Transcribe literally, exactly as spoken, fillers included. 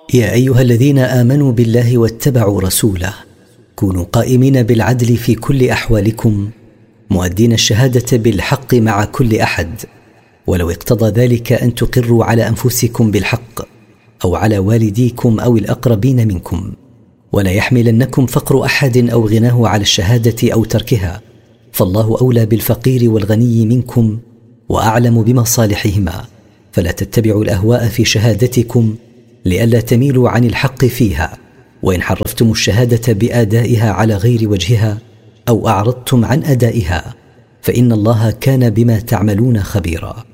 يا أيها الذين آمنوا بالله واتبعوا رسوله كونوا قائمين بالعدل في كل أحوالكم مؤدين الشهادة بالحق مع كل أحد، ولو اقتضى ذلك أن تقروا على أنفسكم بالحق أو على والديكم أو الأقربين منكم، ولا يحملنكم فقر أحد أو غناه على الشهادة أو تركها، فالله أولى بالفقير والغني منكم وأعلم بمصالحهما، فلا تتبعوا الأهواء في شهادتكم لئلا تميلوا عن الحق فيها، وإن حرفتم الشهادة بآدائها على غير وجهها أو أعرضتم عن أدائها فإن الله كان بما تعملون خبيرا.